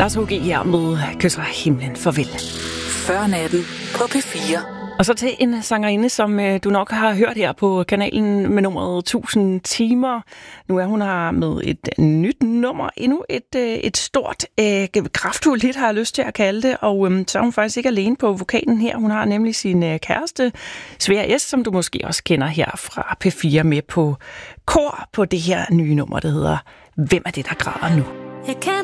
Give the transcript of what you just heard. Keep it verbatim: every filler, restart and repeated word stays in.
Lars H G her med Kysser himlen farvel. Før natten på P fire. Og så til en sangerinde, som øh, du nok har hørt her på kanalen med nummeret tusind timer. Nu er hun her med et nyt nummer. Endnu et, øh, et stort øh, kraftfuldt hit, har jeg lyst til at kalde det. Og øh, så er hun faktisk ikke alene på vokalen her. Hun har nemlig sin øh, kæreste, Svea S., som du måske også kender her fra P fire, med på kor på det her nye nummer, der hedder Hvem er det, der græder nu? Jeg kan